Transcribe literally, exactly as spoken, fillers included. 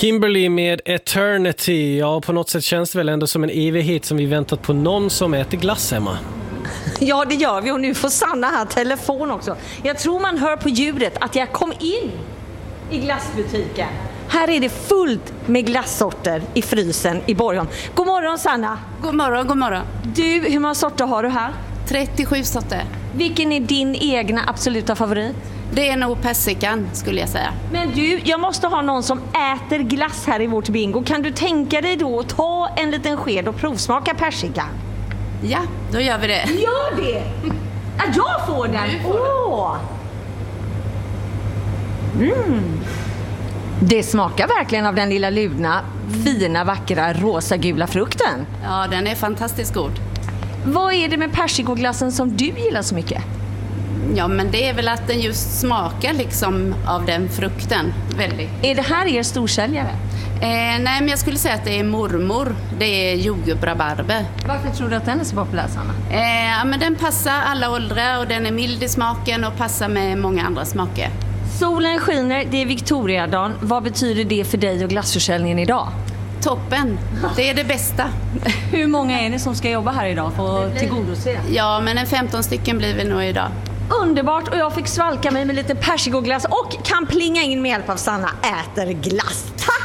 Kimberly med Eternity. Ja, på något sätt känns det väl ändå som en evighet som vi väntat på någon som äter glass hemma. Ja, det gör vi, och nu får Sanna här telefon också. Jag tror man hör på ljudet att jag kom in i glassbutiken. Här är det fullt med glassorter i frysen i Borgholm. God morgon, Sanna. God morgon, god morgon. Du, hur många sorter har du här? trettiosju sorter. Vilken är din egna absoluta favorit? Det är nog persikan, skulle jag säga. Men du, jag måste ha någon som äter glass här i vårt bingo. Kan du tänka dig då att ta en liten sked och provsmaka persika? Ja, då gör vi det. Gör det! Ja, jag får den! Åh! Mm. Det smakar verkligen av den lilla ludna, fina, vackra, rosa-gula frukten. Ja, den är fantastiskt god. Vad är det med persikoglassen som du gillar så mycket? Ja, men det är väl att den just smakar liksom av den frukten väldigt. Är det här er storsäljare? Eh, nej, men jag skulle säga att det är mormor. Det är jordgubb-rabarber. Varför tror du att den är så populär, Sanna? Eh, ja, men den passar alla åldrar och den är mild i smaken och passar med många andra smaker. Solen skiner, det är Victoriadagen. Vad betyder det för dig och glassförsäljningen idag? Toppen, det är det bästa. Hur många är ni som ska jobba här idag för att tillgodose? Ja, men en femton stycken blir vi nog idag. Underbart, och jag fick svalka mig med lite persikoglass och kan plinga in med hjälp av Sanna äter glass. Tack!